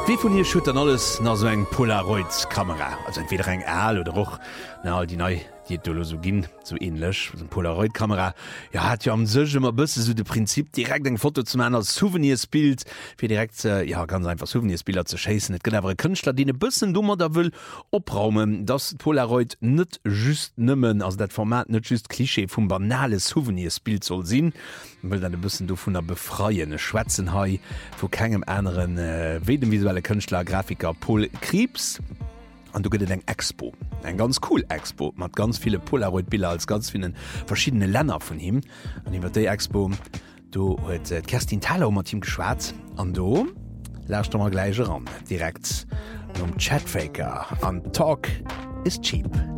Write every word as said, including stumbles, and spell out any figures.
Wie vun hier schut an alles na so eng Polaroid-Kamera, also entweder eng Äl oder och na all die neu die do so ginn so ähnlich so Polaroid-Kamera. Ja hat ja am sech immer bësse so de Prinzip direkt eng Foto zu meiner Souvenirsbild fir direkt äh, ja ganz einfach Souvenirsbilder zu chasen. Et gënn awer Künstler, die e bëssen dummer da will opraumen, dass Polaroid net just nëmmen as dat Format net just Klischee vum banale Souvenirsbild soll sinn, will dann de bëssen du vun der befreiene Schwätzenhai wo kegem anderen äh, wedem visuelle Künstler Grafiker Paul Krebs. Und du gëtt eng Expo, eng ganz cool Expo, mat ganz viele Polaroid-Bilder als ganz vielen verschiedene Länder von ihm. An iwwer déi Expo du huet äh, Kerstin Thaler mat Team geschwaz an do lauscht mal gleiche ran direkt um Chatfaker an Talk is cheap.